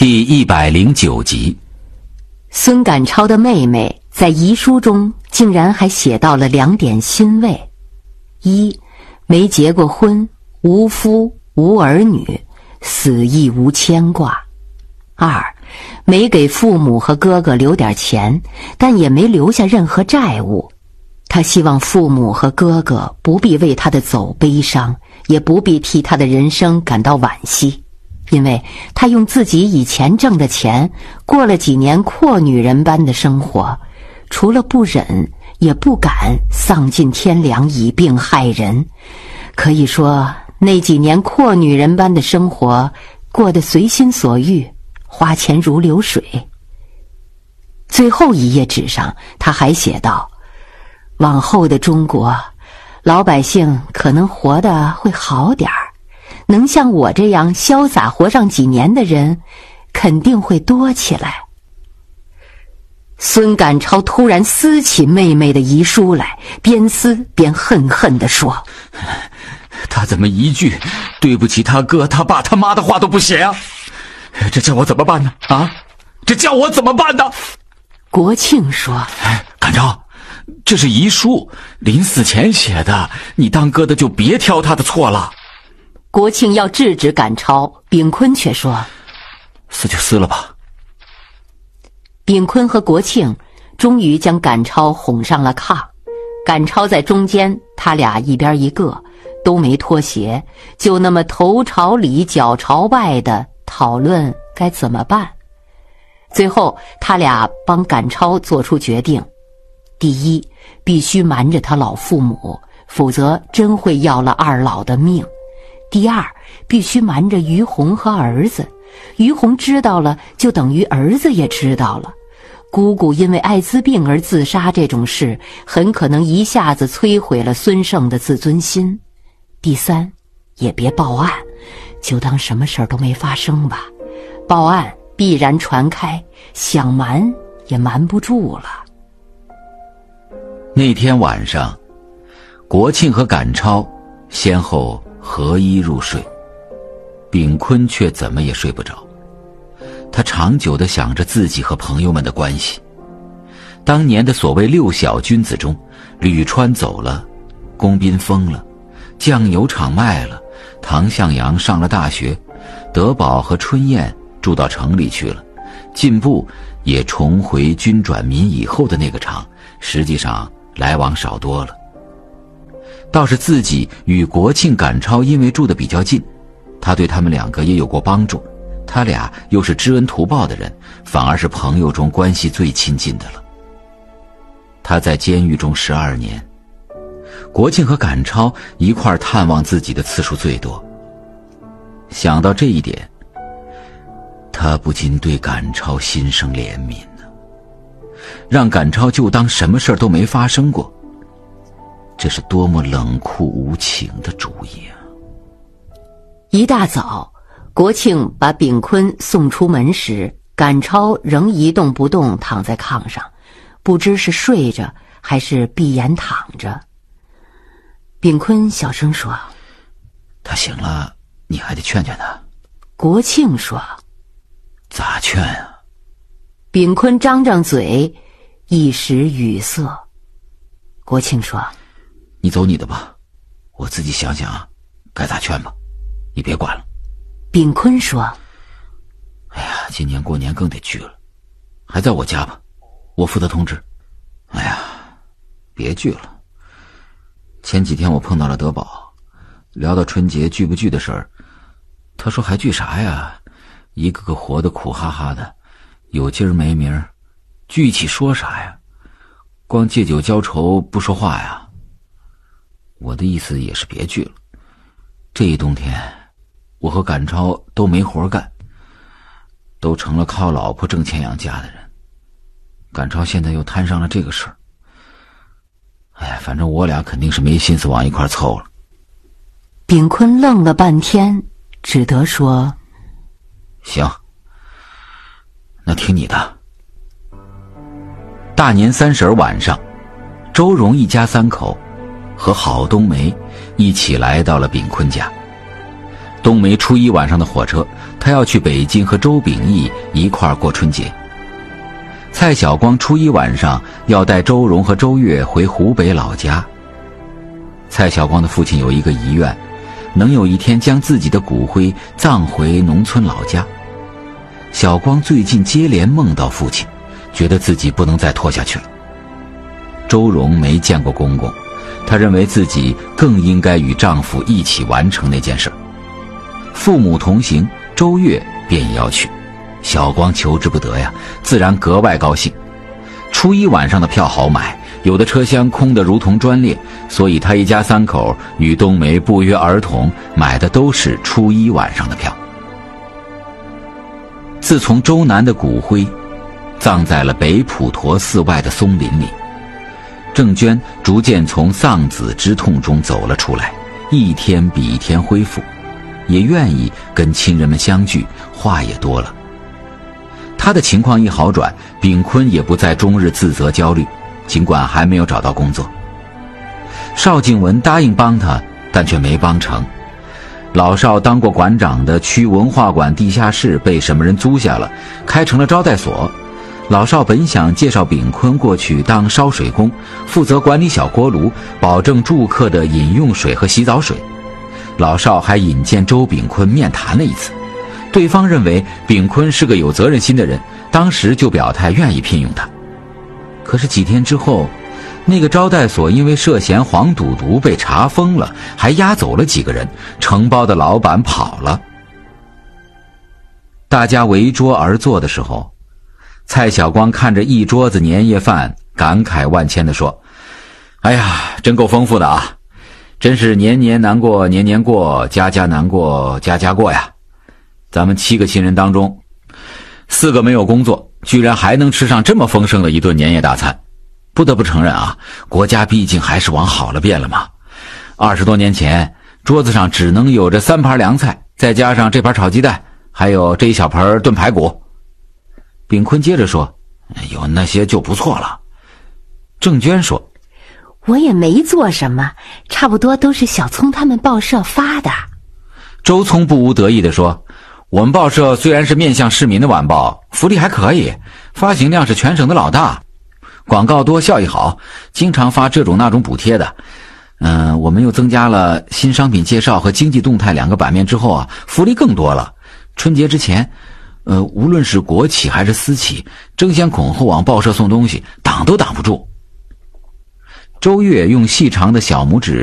第109集。 孙赶超的妹妹在遗书中竟然还写到了2点欣慰：一，没结过婚，无夫无儿女，死亦无牵挂；二，没给父母和哥哥留点钱，但也没留下任何债务。他希望父母和哥哥不必为他的走悲伤，也不必替他的人生感到惋惜，因为他用自己以前挣的钱过了几年阔女人般的生活，除了不忍也不敢丧尽天良以病害人。可以说那几年阔女人般的生活过得随心所欲，花钱如流水。最后一页纸上他还写道，往后的中国老百姓可能活得会好点儿，能像我这样潇洒活上几年的人肯定会多起来。孙赶超突然撕起妹妹的遗书来，边撕边恨恨地说， 他怎么一句对不起他哥他爸他妈的话都不写啊？这叫我怎么办呢？这叫我怎么办呢？ 国庆说， 赶超，这是遗书，临死前写的，你当哥的就别挑他的错了。 国庆要制止赶超，秉坤却说， 撕就撕了吧。 秉坤和国庆终于将赶超哄上了炕，赶超在中间，他俩一边一个，都没脱鞋，就那么头朝里脚朝外的讨论该怎么办。最后他俩帮赶超做出决定：第一，必须瞒着他老父母，否则真会要了二老的命；第二，必须瞒着于洪和儿子，于洪知道了就等于儿子也知道了，姑姑因为艾滋病而自杀这种事很可能一下子摧毁了孙胜的自尊心；第三，也别报案，就当什么事儿都没发生吧，报案必然传开，想瞒也瞒不住了。 那天晚上，国庆和赶超先后合衣入睡，秉坤却怎么也睡不着。他长久地想着自己和朋友们的关系。当年的所谓6小君子中，吕川走了，龚宾疯了，酱油厂卖了，唐向阳上了大学，德宝和春燕住到城里去了，进步也重回军转民以后的那个厂，实际上来往少多了。倒是自己与国庆赶超因为住得比较近，他对他们2个也有过帮助，他俩又是知恩图报的人，反而是朋友中关系最亲近的了。他在监狱中12年，国庆和赶超一块儿探望自己的次数最多。想到这一点，他不禁对赶超心生怜悯呢。让赶超就当什么事儿都没发生过，这是多么冷酷无情的主意啊！ 一大早，国庆把秉坤送出门时，赶超仍一动不动躺在炕上，不知是睡着还是闭眼躺着。秉坤小声说， 他醒了，你还得劝劝他。 国庆说， 咋劝啊？ 秉坤张张嘴，一时语塞。国庆说， 你走你的吧，我自己想想该咋劝吧，你别管了。 秉坤说， 哎呀，今年过年更得聚了，还在我家吧，我负责通知。哎呀，别聚了。前几天我碰到了德宝，聊到春节聚不聚的事儿，他说还聚啥呀，一个个活得苦哈哈的，有今儿没明儿，聚一起说啥呀？光借酒浇愁不说话呀。我的意思也是别聚了，这一冬天我和赶超都没活干，都成了靠老婆挣钱养家的人。赶超现在又摊上了这个事儿，哎，反正我俩肯定是没心思往一块凑了。 秉坤愣了半天，只得说， 行，那听你的。大年30晚上，周荣一家3口和郝冬梅一起来到了秉坤家。 冬梅初一晚上的火车，他要去北京和周秉义一块儿过春节。蔡晓光初一晚上要带周荣和周越回湖北老家。蔡晓光的父亲有一个遗愿，能有一天将自己的骨灰葬回农村老家。晓光最近接连梦到父亲，觉得自己不能再拖下去了。周荣没见过公公，她认为自己更应该与丈夫一起完成那件事。父母同行，周越便也要去。晓光求之不得呀，自然格外高兴。初一晚上的票好买，有的车厢空得如同砖裂，所以他一家三口与冬梅不约而同买的都是初一晚上的票。自从周南的骨灰葬在了北普陀寺外的松林里，郑娟逐渐从丧子之痛中走了出来，一天比一天恢复，也愿意跟亲人们相聚，话也多了。他的情况一好转，秉坤也不再终日自责焦虑，尽管还没有找到工作。邵静文答应帮他，但却没帮成。老邵当过馆长的区文化馆地下室被什么人租下了，开成了招待所。老邵本想介绍秉坤过去当烧水工，负责管理小锅炉，保证住客的饮用水和洗澡水。老邵还引荐周秉坤面谈了一次，对方认为秉坤是个有责任心的人，当时就表态愿意聘用他。可是几天之后，那个招待所因为涉嫌黄赌毒被查封了，还押走了几个人，承包的老板跑了。大家围桌而坐的时候，蔡晓光看着一桌子年夜饭，感慨万千地说：哎呀，真够丰富的啊，真是年年难过年年过，家家难过家家过呀。咱们7个亲人当中，4个没有工作，居然还能吃上这么丰盛的一顿年夜大餐。不得不承认啊，国家毕竟还是往好了变了嘛。20多年前，桌子上只能有这3盘凉菜，再加上这盘炒鸡蛋，还有这一小盆炖排骨。秉坤接着说：有那些就不错了。郑娟说： 我也没做什么，差不多都是小聪他们报社发的。 周聪不无得意地说：我们报社虽然是面向市民的晚报，福利还可以，发行量是全省的老大，广告多，效益好，经常发这种那种补贴的。我们又增加了新商品介绍和经济动态2个版面之后啊，福利更多了。春节之前，无论是国企还是私企，争先恐后往报社送东西，挡都挡不住。周越用细长的小拇指